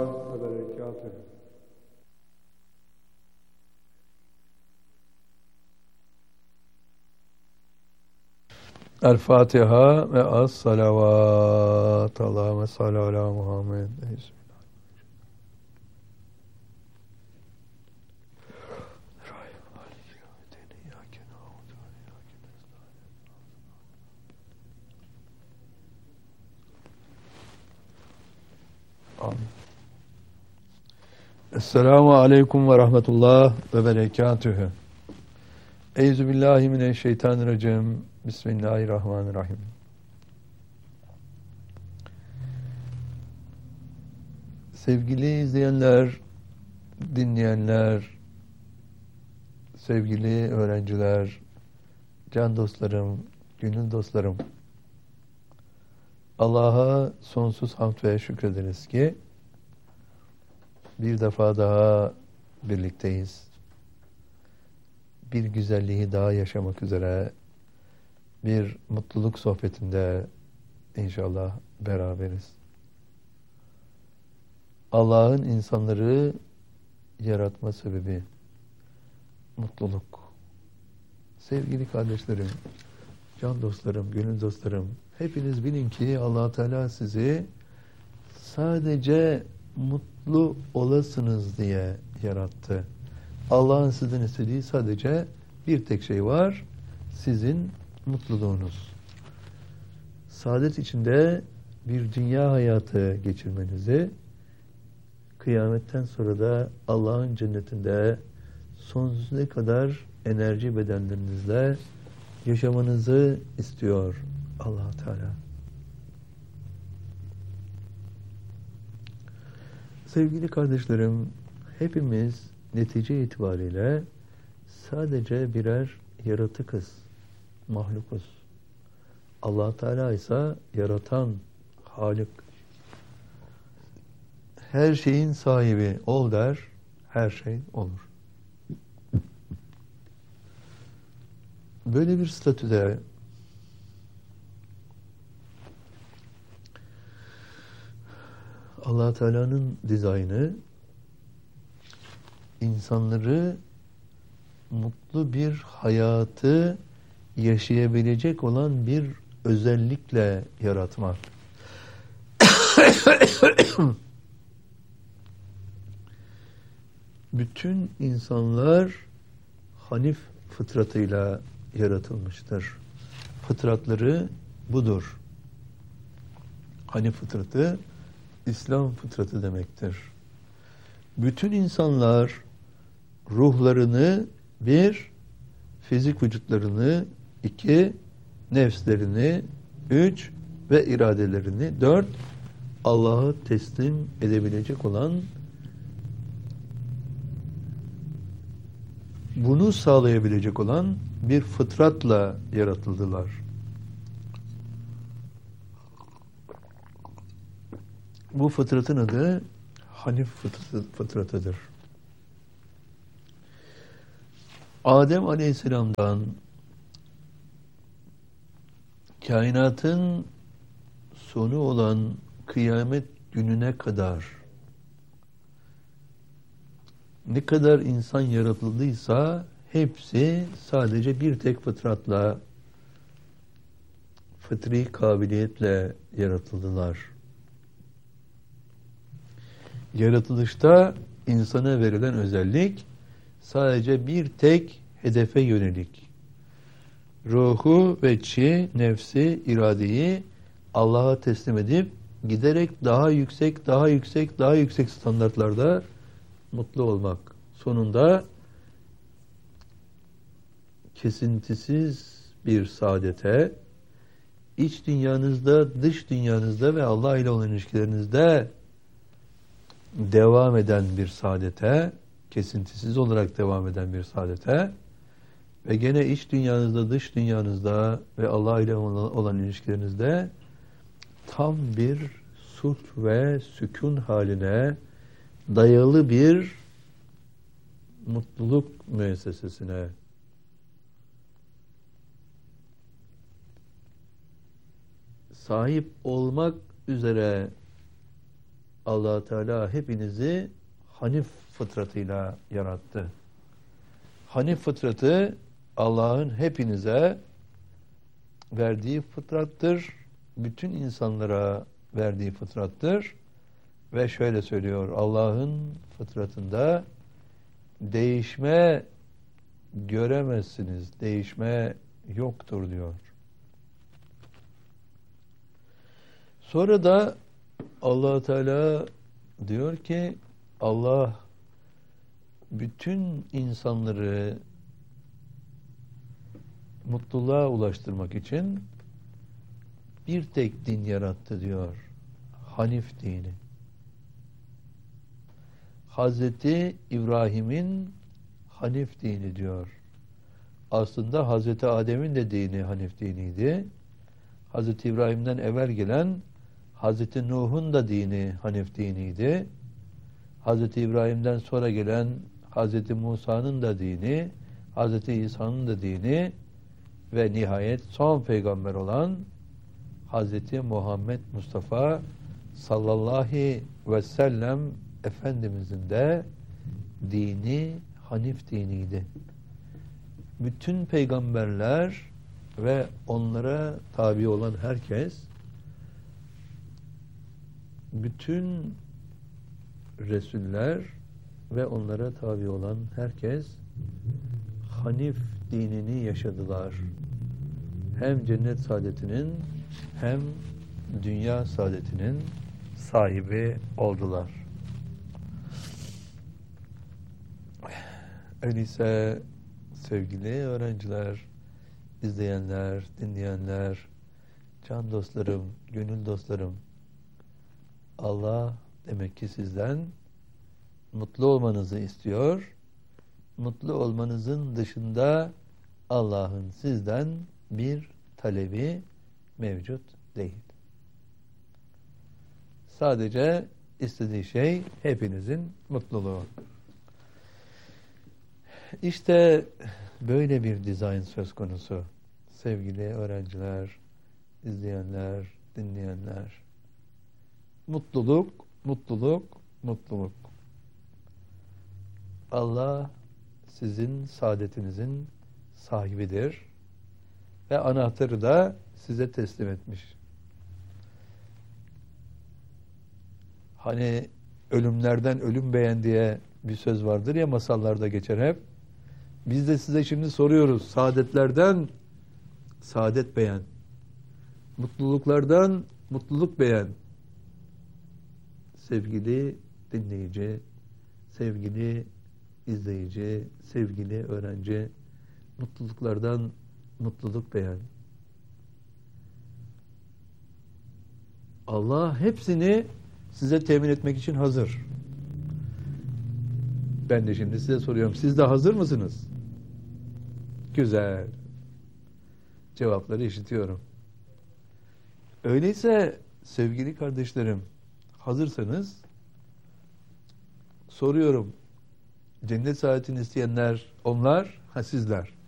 وبركاته. El Fatiha ve as salavat. Allahümme salli ala Muhammed. Amin. Esselamu aleyküm ve rahmetullah ve berekatühü. Euzubillahimineşşeytanirracim. Bismillahirrahmanirrahim. Sevgili izleyenler, dinleyenler, sevgili öğrenciler, can dostlarım, gönül dostlarım, Allah'a sonsuz hamd ve şükrederiz ki bir defa daha birlikteyiz. Bir güzelliği daha yaşamak üzere bir mutluluk sohbetinde inşallah beraberiz. Allah'ın insanları yaratma sebebi mutluluk. Sevgili kardeşlerim, can dostlarım, gönül dostlarım, hepiniz bilin ki Allah Teala sizi sadece mutlu olasınız diye yarattı. Allah'ın sizden istediği sadece bir tek şey var, sizin mutluluğunuz. Saadet içinde bir dünya hayatı geçirmenizi, kıyametten sonra da Allah'ın cennetinde sonsuza kadar enerji bedenlerinizle yaşamanızı istiyor Allah Teala. Sevgili kardeşlerim, hepimiz netice itibariyle sadece birer yaratıkız, mahlukuz. Allah Teala ise yaratan, Halik. Her şeyin sahibi ol der, her şey olur. Böyle bir statüde Allah Teala'nın dizaynı insanları mutlu bir hayatı yaşayabilecek olan bir özellikle yaratmak. Bütün insanlar Hanif fıtratıyla yaratılmıştır. Fıtratları budur. Hanif fıtratı, İslam fıtratı demektir. Bütün insanlar ruhlarını bir, fizik vücutlarını iki, nefslerini üç ve iradelerini dört, Allah'a teslim edebilecek olan, bunu sağlayabilecek olan bir fıtratla yaratıldılar. Bu fıtratın adı Hanif fıtratıdır. Adem Aleyhisselam'dan kainatın sonu olan kıyamet gününe kadar ne kadar insan yaratıldıysa hepsi sadece bir tek fıtratla, fıtri kabiliyetle yaratıldılar. Yaratılışta insana verilen özellik sadece bir tek hedefe yönelik. Ruhu ve nefsi, iradeyi Allah'a teslim edip giderek daha yüksek standartlarda mutlu olmak. Sonunda kesintisiz bir saadete, iç dünyanızda, dış dünyanızda ve Allah ile olan ilişkilerinizde devam eden bir saadete, kesintisiz olarak devam eden bir saadete ve gene iç dünyanızda, dış dünyanızda ve Allah ile olan ilişkilerinizde tam bir sulh ve sükun haline dayalı bir mutluluk müessesesine sahip olmak üzere Allah Teala hepinizi Hanif fıtratıyla yarattı. Hanif fıtratı Allah'ın hepinize verdiği fıtrattır. Bütün insanlara verdiği fıtrattır. Ve şöyle söylüyor, Allah'ın fıtratında değişme göremezsiniz, değişme yoktur diyor. Sonra da Allah Teala diyor ki, Allah bütün insanları mutluluğa ulaştırmak için bir tek din yarattı diyor. Hanif dini. Hazreti İbrahim'in Hanif dini diyor. Aslında Hazreti Adem'in de dini Hanif diniydi. Hazreti İbrahim'den evvel gelen Hazreti Nuh'un da dini Hanif diniydi. Hazreti İbrahim'den sonra gelen Hazreti Musa'nın da dini, Hazreti İsa'nın da dini ve nihayet son peygamber olan Hazreti Muhammed Mustafa sallallahu ve sellem Efendimizin de dini Hanif diniydi. Bütün peygamberler ve onlara tabi olan herkes, bütün Resuller ve onlara tabi olan herkes Hanif dinini yaşadılar. Hem cennet saadetinin hem dünya saadetinin sahibi oldular. Öyleyse sevgili öğrenciler, izleyenler, dinleyenler, can dostlarım, gönül dostlarım, Allah demek ki sizden mutlu olmanızı istiyor. Mutlu olmanızın dışında Allah'ın sizden bir talebi mevcut değil. Sadece istediği şey hepinizin mutluluğu. İşte böyle bir dizayn söz konusu. Sevgili öğrenciler, izleyenler, dinleyenler. Mutluluk, mutluluk, mutluluk. Allah sizin saadetinizin sahibidir ve anahtarı da size teslim etmiş. Hani ölümlerden ölüm beğen diye bir söz vardır ya, masallarda geçer hep. Biz de size şimdi soruyoruz. Saadetlerden saadet beğen. Mutluluklardan mutluluk beğen. Sevgili dinleyici, sevgili izleyici, sevgili öğrenci, mutluluklardan mutluluk beğen. Allah hepsini size temin etmek için hazır. Ben de şimdi size soruyorum. Siz de hazır mısınız? Güzel. Cevapları işitiyorum. Öyleyse sevgili kardeşlerim, hazırsanız soruyorum. Cennet saadetini isteyenler onlar, sizler.